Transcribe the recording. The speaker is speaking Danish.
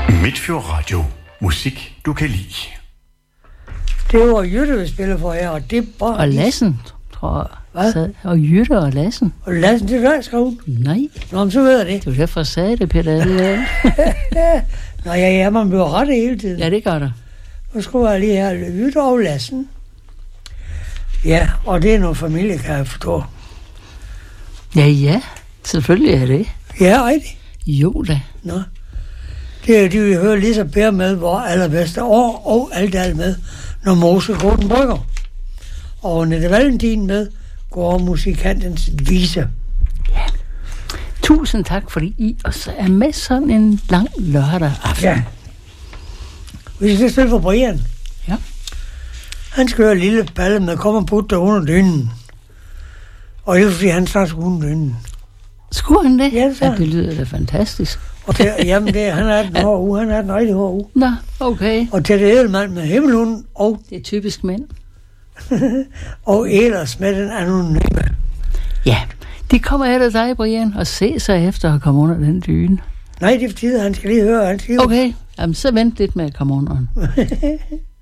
Midtfjord Radio. Musik, du kan lide. Det var Jytte, vi spillede for her, og det var... Og Lassen, tror jeg. Hvad? Og Jytte og Lassen. Og Lassen, det er der, skrev hun. Nej. Nå, men så ved jeg det. Det var derfor, jeg sagde det, Peter. Nå, ja, man bliver ret hele tiden. Ja, det gør der. Nu skulle jeg lige her Jytte og Lassen. Ja, og det er noget familie, kan jeg forstå. Ja, selvfølgelig er det. Ja, rigtigt. Jo da. Nå. Det er de, vi hører lige så bære med, hvor allerbedste år og alt med, når Mose går den brygger. Og Nette Valentin med går musikantens vise. Ja. Tusind tak, fordi I også er med sådan en lang lørdag aften. Ja. Vi skal spille for Brian. Ja. Han skal høre lille balle med kom og putte under dynen. Og det er fordi, han snart skulle under dynen. Skulle han det? Ja, det, ja, det lyder da fantastisk. Og det, jamen, det, han er den hårde uge. Han er den rigtig hårde uge. Nå, okay. Og til det Edelmand med himmelhunden og... Det er typisk mænd. og Elers med den anonyme. Ja, de kommer efter dig, Brian, og se sig efter at komme under den dyne. Nej, det er for tid, han skal lige høre. Han skal okay, jamen, så vent lidt med at komme under den.